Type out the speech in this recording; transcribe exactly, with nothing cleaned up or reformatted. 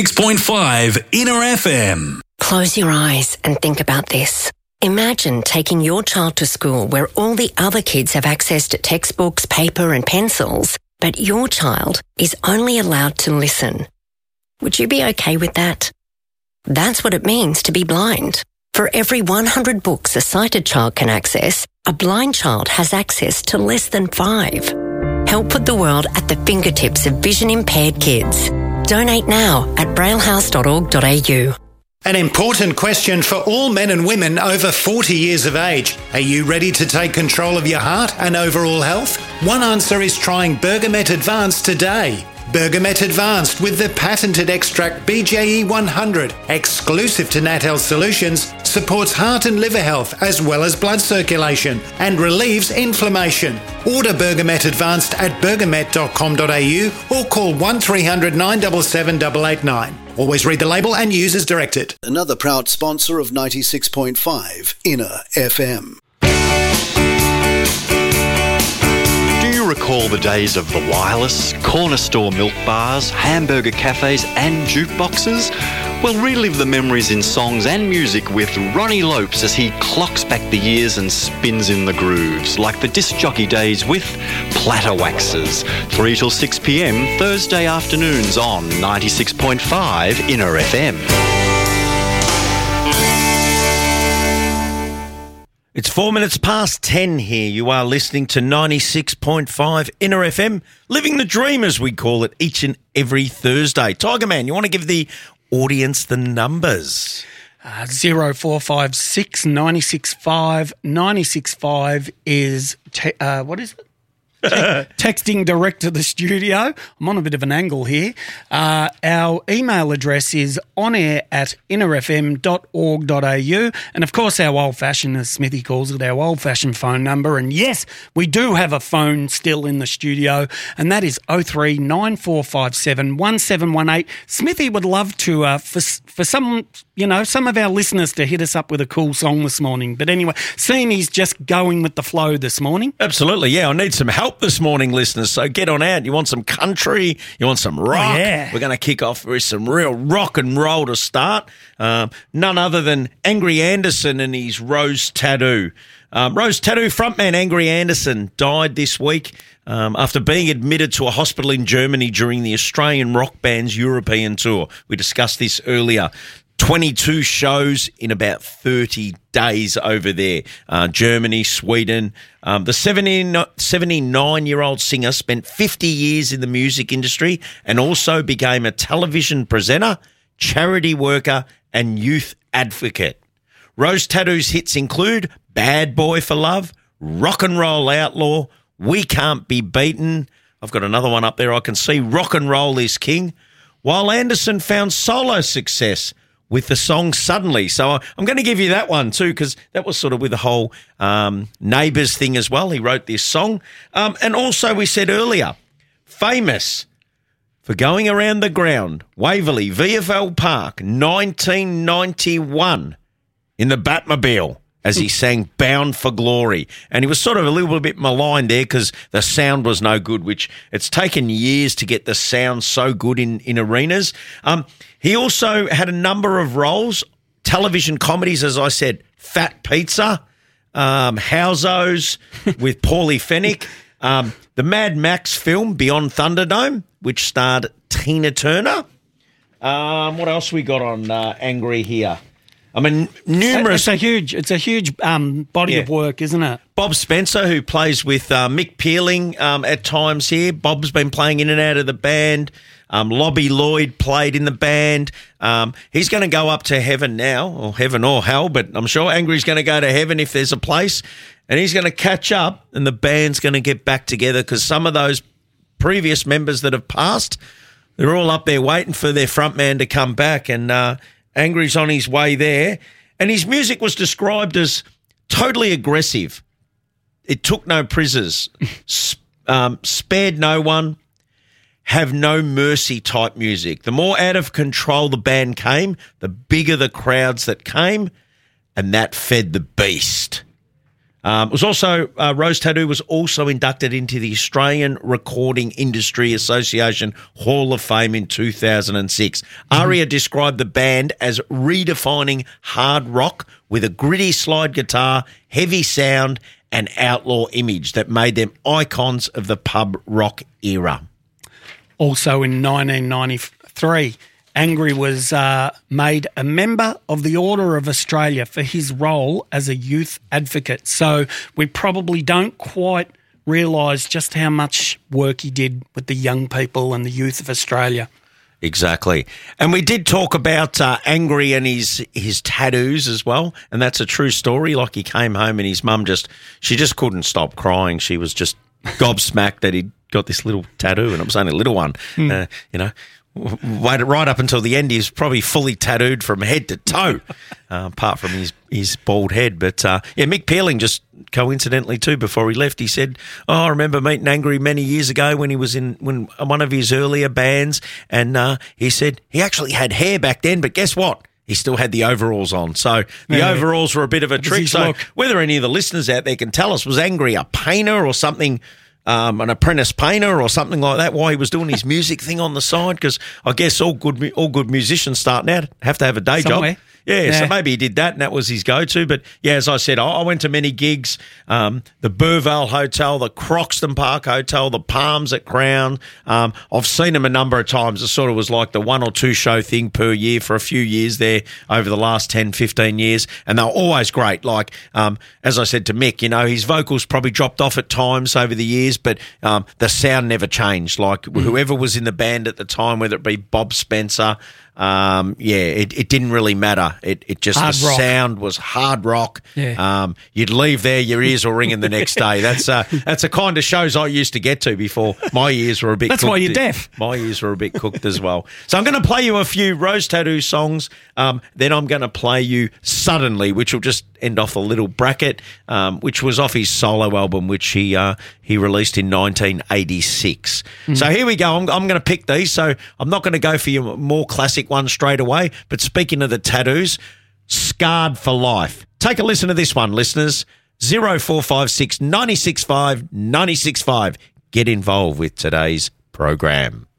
six point five Inner F M. Close your eyes and think about this. Imagine taking your child to school where all the other kids have access to textbooks, paper and pencils, but your child is only allowed to listen. Would you be okay with that? That's what it means to be blind. For every one hundred books a sighted child can access, a blind child has access to less than five. Help put the world at the fingertips of vision-impaired kids. Donate now at braillehouse dot org dot a u. An important question for all men and women over forty years of age. Are you ready to take control of your heart and overall health? One answer is trying Bergamet Advanced today. Bergamet Advanced with the patented extract B J E one hundred, exclusive to Natel Solutions, supports heart and liver health as well as blood circulation and relieves inflammation. Order Bergamet Advanced at bergamet dot com dot a u or call one three hundred nine seven seven eight eight nine. Always read the label and use as directed. Another proud sponsor of ninety-six point five Inner F M. Recall the days of the wireless, corner store milk bars, hamburger cafes and jukeboxes? Well, relive the memories in songs and music with Ronnie Lopes as he clocks back the years and spins in the grooves, like the disc jockey days with Platter Waxes. three till six p m Thursday afternoons on ninety-six point five Inner F M. It's four minutes past ten here. You are listening to ninety-six point five Inner F M, living the dream as we call it each and every Thursday. Tiger Man, you want to give the audience the numbers? Uh, zero four five six nine six five nine six five is, te- uh, what is it? Te- texting direct to the studio. I'm on a bit of an angle here. Uh, our email address is onair at inner f m dot org dot a u. And, of course, our old-fashioned, as Smithy calls it, our old-fashioned phone number. And, yes, we do have a phone still in the studio, and that is oh three nine four five seven one seven one eight. Smithy would love to, uh, for, for some, you know, some of our listeners to hit us up with a cool song this morning. But, anyway, seeing he's just going with the flow this morning. Absolutely, yeah. I need some help this morning, listeners, so get on out. You want some country, you want some rock. Oh, yeah. We're going to kick off with some real rock and roll to start. Um, none other than Angry Anderson and his Rose Tattoo. Um, Rose Tattoo frontman Angry Anderson died this week um, after being admitted to a hospital in Germany during the Australian rock band's European tour. We discussed this earlier. twenty-two shows in about thirty days over there. Uh, Germany, Sweden. Um, the seventy-nine-year-old singer spent fifty years in the music industry and also became a television presenter, charity worker and youth advocate. Rose Tattoo's hits include Bad Boy for Love, Rock and Roll Outlaw, We Can't Be Beaten. I've got another one up there I can see, Rock and Roll is King. While Anderson found solo success with the song Suddenly. So I'm going to give you that one too, because that was sort of with the whole um, Neighbours thing as well. He wrote this song. Um, and also we said earlier, famous for going around the ground, Waverley, V F L Park, nineteen ninety-one, in the Batmobile, as he sang Bound for Glory. And he was sort of a little bit maligned there because the sound was no good, which it's taken years to get the sound so good in, in arenas. Um, he also had a number of roles, television comedies, as I said, Fat Pizza, um, Housos with Paulie Fennick, um, the Mad Max film Beyond Thunderdome, which starred Tina Turner. Um, what else we got on uh, Angry here? I mean, numerous. It's a huge, it's a huge um, body Yeah. of work, isn't it? Bob Spencer, who plays with uh, Mick Pearling um, at times here. Bob's been playing in and out of the band. Um, Lobby Lloyd played in the band. Um, he's going to go up to heaven now, or heaven or hell, but I'm sure Angry's going to go to heaven if there's a place. And he's going to catch up, and the band's going to get back together because some of those previous members that have passed, they're all up there waiting for their front man to come back, and uh, Angry's on his way there. And his music was described as totally aggressive. It took no prisoners, sp- um, spared no one, have no mercy type music. The more out of control the band came, the bigger the crowds that came, and that fed the beast. Um, was also uh, Rose Tattoo was also inducted into the Australian Recording Industry Association Hall of Fame in two thousand six. Mm-hmm. Aria described the band as redefining hard rock with a gritty slide guitar, heavy sound, and outlaw image that made them icons of the pub rock era. Also in nineteen ninety-three, Angry was uh, made a member of the Order of Australia for his role as a youth advocate. So we probably don't quite realise just how much work he did with the young people and the youth of Australia. Exactly. And we did talk about uh, Angry and his his tattoos as well, and that's a true story. Like, he came home and his mum just, she just couldn't stop crying. She was just gobsmacked that he'd got this little tattoo, and it was only a little one, mm. uh, you know. Waited right up until the end. He was probably fully tattooed from head to toe, uh, apart from his, his bald head. But, uh, yeah, Mick Pearling, just coincidentally too, before he left, he said, oh, I remember meeting Angry many years ago when he was in when one of his earlier bands, and uh, he said he actually had hair back then, but guess what? He still had the overalls on. So the yeah. overalls were a bit of a that trick. So look. Whether any of the listeners out there can tell us, was Angry a painter or something, Um, an apprentice painter or something like that, why he was doing his music thing on the side? Because I guess all good all good musicians starting out have to have a day Somewhere. job. Yeah, yeah, so maybe he did that and that was his go-to. But, yeah, as I said, I, I went to many gigs, um, the Burvale Hotel, the Croxton Park Hotel, the Palms at Crown. Um, I've seen them a number of times. It sort of was like the one or two show thing per year for a few years there over the last ten, fifteen years, and they were always great. Like, um, as I said to Mick, you know, his vocals probably dropped off at times over the years, but um, the sound never changed. Like, mm. whoever was in the band at the time, whether it be Bob Spencer, Um, yeah, it, it didn't really matter. It it just hard the rock. sound was hard rock. Yeah. Um, you'd leave there, your ears were ringing the next day. That's uh, that's the kind of shows I used to get to before my ears were a bit. That's cooked. why you're deaf. My ears were a bit cooked as well. So I'm going to play you a few Rose Tattoo songs. Um, then I'm going to play you Suddenly, which will just end off a little bracket, um, which was off his solo album, which he uh, he released in nineteen eighty-six. Mm. So here we go. I'm, I'm going to pick these. So I'm not going to go for your more classic one straight away. But speaking of the tattoos, Scarred for Life. Take a listen to this one, listeners. zero four five six, nine six five, nine six five. Get involved with today's program.